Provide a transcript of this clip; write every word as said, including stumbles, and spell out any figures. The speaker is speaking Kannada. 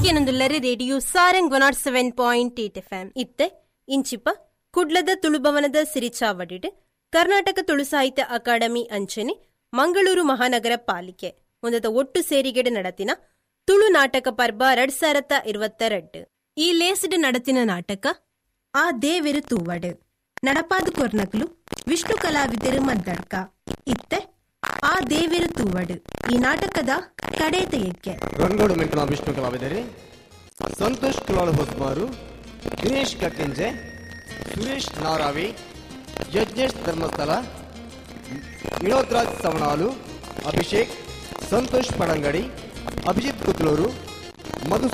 ಕೇನೊಂದುಲ್ಲರೆ radio Sarang one not seven point eight F M ಇತ್ತೆ ಇಂಚಿಪ ಕುಡ್ಲದ ತುಳುಭವನದ ಸಿರಿಚಾವಡಿಡ್ ಕರ್ನಾಟಕ ತುಳು ಸಾಹಿತ್ಯ ಅಕಾಡೆಮಿ ಅಂಚನೆ ಮಂಗಳೂರು ಮಹಾನಗರ ಪಾಲಿಕೆ ಒಂದದ ಒಟ್ಟು ಸೇರಿಗೆಡೆ ನಡತಿನ ತುಳು ನಾಟಕ ಪರ್ಬ ಎರಡ್ ಸಾವಿರದ ಇರುವತ್ತೆರಡು. ಈ ಲೇಸ್ಡ್ ನಡತಿನ ನಾಟಕ ಆ ದೇವೆರು ತೂವಡ್ ನಡಪಾದು ಕೊರ್ನಕಲು ವಿಷ್ಣು ಕಲಾವಿದರು ಮದ್ದಡ್ಕ ಇತ್ತೆ ಆ ದೇವೆರು ತೂವಡ್. ಈ ನಾಟಕದ ಕಡೆ ತೆಗೆಕ್ಕೆ ರಂಗೋಡು ಮೆಂಕಣ ವಿಷ್ಣು ಕಲಾವಿದರೆ ಸಂತೋಷ್ ಕುಲಾಳ ಹೊಸ್ಮಾರು, ದಿನೇಶ್ ಕಟ್ಟಿಂಜೆ, ಸುರೇಶ್ ನಾರಾವಿ, ಯಜ್ಞೇಶ್ ಧರ್ಮಸ್ಥಳ, ವಿನೋದ್ ರಾಜ್ ಸವಣಾಲು, ಅಭಿಷೇಕ್, ಸಂತೋಷ್ ಪಡಂಗಡಿ, ಅಭಿಜಿತ್ ಕುತ್ಲೂರು, ಮಧು